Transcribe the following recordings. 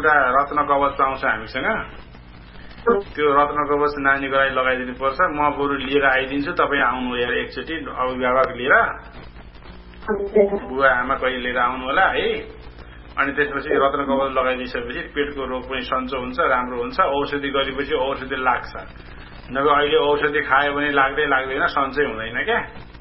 एउटा रत्न कवच पाउँछ हामीसँग त्यो रत्न कवच नानीको लागि लगाइदिनु पर्छ म बरु लिएर आइदिन्छु तपाईँ आउनु हेर एकचोटि अभिभावक लिएर बुवा आमा कहिले लिएर आउनु होला है अनि त्यसपछि रत्न कवच लगाइदिएपछि पेटको रोग पनि सन्चो हुन्छ राम्रो हुन्छ औषधि गरेपछि औषधि लाग्छ नभए अहिले औषधि खायो भने लाग्दैन सन्चै हुँदैन क्या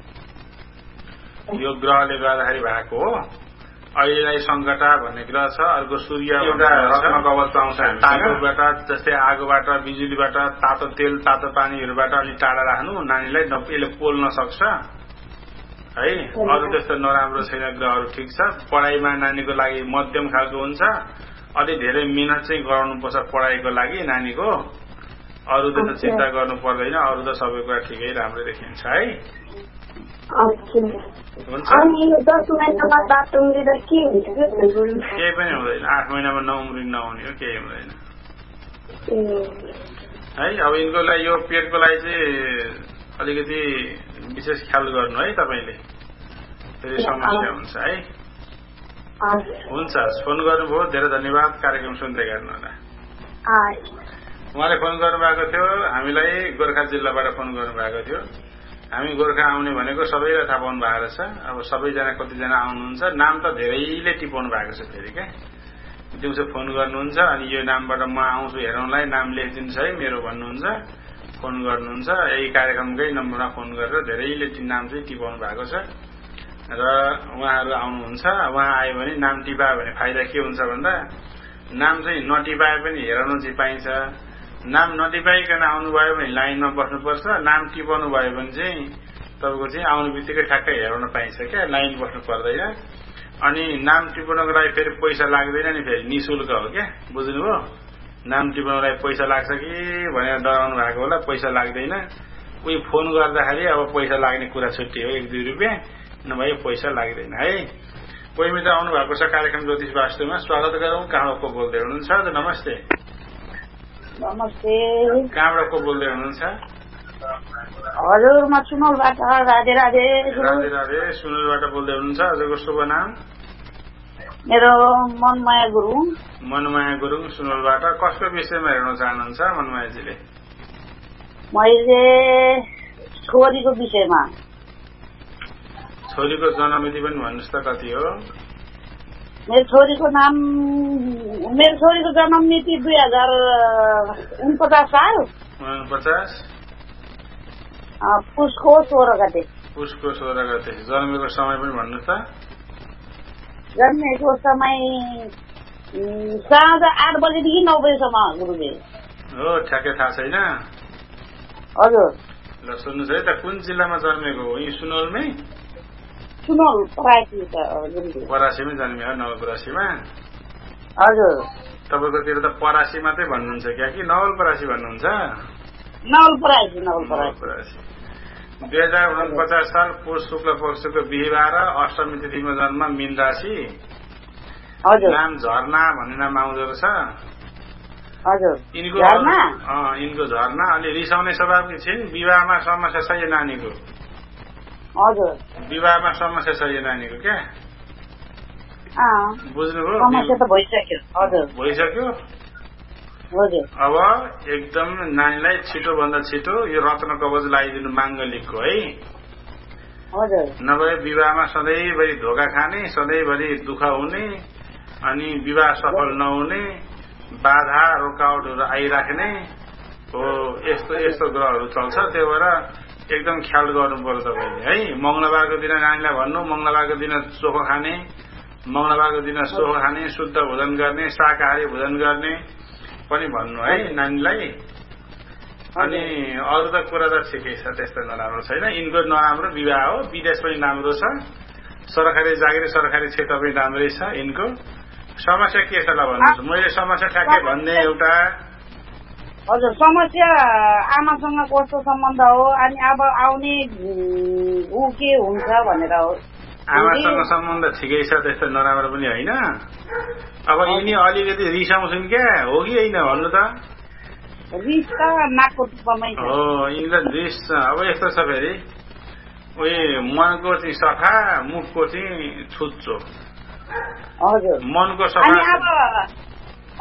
यो ग्रहले गर्दाखेरि भएको हो अहिलेलाई संकटा भन्ने ग्रह छ अर्को सूर्य एउटा रत्न कवच पाउँछ आगोबाट जस्तै आगोबाट बिजुलीबाट तातो तेल तातो पानीहरूबाट अलिक टाढा राख्नु नानीलाई यसले पोल्न सक्छ है अरू त्यस्तो नराम्रो छैन ग्रहहरू ठिक छ पढाइमा नानीको लागि मध्यम खालको हुन्छ अलि धेरै मिहिनेत चाहिँ गराउनुपर्छ पढाइको लागि नानीको अरू त्यस्तो चिन्ता गर्नु पर्दैन अरू त सबै कुरा ठिकै राम्रो देखिन्छ है केही पनि हुँदैन 8 महिनामा नउम्रिन नहुने हो केही हुँदैन है अब यिनको लागि यो पेटको लागि चाहिँ अलिकति विशेष ख्याल गर्नु है तपाईले फेरि समस्या हुन्छ है हुन्छ फोन गर्नुभयो धेरै धन्यवाद कार्यक्रम सुन्दै गर्नु होला उहाँले फोन गर्नुभएको थियो हामीलाई गोर्खा जिल्लाबाट फोन गर्नुभएको थियो हामी गोर्खा आउने भनेको सबैलाई थाहा पाउनु भएको छ अब सबैजना कतिजना आउनुहुन्छ नाम त धेरैले टिपाउनु भएको छ फेरि क्या दिउँसो फोन गर्नुहुन्छ अनि यो नामबाट म आउँछु हेरौँलाई नाम लेखिदिनुहोस् है मेरो भन्नुहुन्छ फोन गर्नुहुन्छ यही कार्यक्रमकै नम्बरमा फोन गरेर धेरैले नाम चाहिँ टिपाउनु भएको छ र उहाँहरू आउनुहुन्छ उहाँ आयो भने नाम टिपायो भने फाइदा के हुन्छ भन्दा नाम चाहिँ नटिपाए पनि हेराउन चाहिँ पाइन्छ नाम नटिपाइकन आउनुभयो भने लाइनमा बस्नुपर्छ नाम टिपाउनु भयो भने चाहिँ तपाईँको चाहिँ आउनु बित्तिकै ठ्याक्कै हेराउन पाइन्छ क्या लाइन बस्नु पर्दैन अनि नाम टिपाउनको लागि फेरि पैसा लाग्दैन नि फेरि निःशुल्क हो क्या बुझ्नुभयो नाम टिपाउनलाई पैसा लाग्छ कि भनेर डराउनु भएको होला पैसा लाग्दैन कोही फोन गर्दाखेरि अब पैसा लाग्ने कुरा छुट्टी हो 1-2 रुपियाँ नभए पैसा लाग्दैन है कोही मित्र आउनु भएको छ कार्यक्रम ज्योतिष वास्तुमा स्वागत गरौँ कहाँबाट को बोल्दै हुनुहुन्छ नमस्ते नमस्ते कहाँबाट को बोल्दै हुनुहुन्छ हजुर म सुनौलबाट राधे राधे सुनौलबाट बोल्दै हुनुहुन्छ हजुरको शुभ नाम मेरो मनमाया गुरुङ सुनौलबाट कसको विषयमा हेर्न चाहनुहुन्छ मनमायाजीले मैले छोरीको विषयमा छोरीको जन्ममिति पनि भन्नुहोस् त कति हो मेरो छोरीको जन्म मिति 2049 साल 49 पुसको 16 गते जन्मेको समय पनि भन्नु त जन्मेको समय साँझ 8 बजेदेखि 9 बजेसम्म गुरुजी हो ठ्याक्कै थाहा छैन हजुर ल सुन्नुहोस् है त कुन जिल्लामा जन्मेको हो यी सुनौलमै सुनौल परासीमै जन्मे हो नवलपरासीमा हजुर तपाईँकोतिर त परासी मात्रै भन्नुहुन्छ क्या कि नवलपरासी भन्नुहुन्छ नवलपरासी 2049 साल पुष शुक्ल पक्षको बिहिबार अष्टमी तिथिमा जन्म मीन राशि नाम झरना भन्ने नाम आउँदो रहेछ यिनको झरना अलि रिसाउने स्वभावकी छिन् विवाहमा समस्या छ यो नानीको विवाहमा समस्या छ यो नानीको क्या बुझ्नुभयो भइसक्यो अब एकदम नानीलाई छिटो भन्दा छिटो यो रत्न कवच लगाइदिनु माङ्गलिकको है नभए विवाहमा सधैँभरि धोका खाने सधैँभरि दुःख हुने अनि विवाह सफल नहुने बाधा रोकावटहरू आइराख्ने हो यस्तो ग्रहहरू चल्छ त्यो भएर एकदम ख्याल गर्नु पर्यो तपाईँले है मंगलबारको दिन नानीलाई भन्नु मंगलबारको दिन चोखो खाने मंगलबारको दिन चोखो खाने शुद्ध भोजन गर्ने शाकाहारी भोजन गर्ने पनि भन्नु है नानीलाई अनि अरू त कुरा त ठिकै छ त्यस्तो नराम्रो छैन यिनको नराम्रो विवाह हो विदेश पनि राम्रो छ सरकारी जागिर सरकारी क्षेत्र पनि राम्रै छ यिनको समस्या के छ ल भन्नुहोस् मैले समस्या ठ्याक्कै भन्ने एउटा हजुर समस्या आमासँग कस्तो सम्बन्ध हो अनि अब आउने ऊ के हुन्छ भनेर हो आमासँग सम्बन्ध ठिकै छ त्यस्तो नराम्रो पनि होइन अब यिनी अलिकति रिसाउँछन् क्या हो कि होइन भन्नु त रिस त नाकको टुप्पामै हो यिनीलाई रिस छ अब यस्तो छ फेरि उयो मनको चाहिँ सफा मुखको चाहिँ छुच्चो हजुर मनको सफा